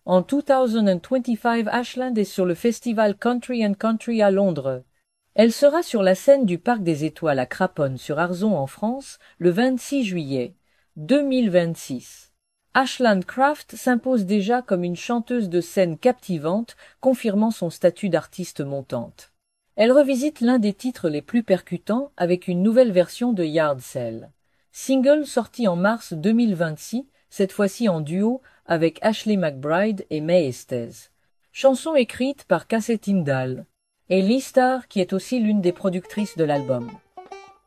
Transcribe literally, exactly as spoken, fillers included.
En deux mille vingt-cinq, Ashland est sur le festival Country and Country à Londres. Elle sera sur la scène du Parc des Étoiles à Craponne sur Arzon en France le vingt-six juillet deux mille vingt-six. Ashland Craft s'impose déjà comme une chanteuse de scène captivante, confirmant son statut d'artiste montante. Elle revisite l'un des titres les plus percutants avec une nouvelle version de Yard Sale. Single sorti en mars deux mille vingt-six, cette fois-ci en duo avec Ashley McBryde et May Estes. Chanson écrite par Casey Tyndall et Lee Starr qui est aussi l'une des productrices de l'album.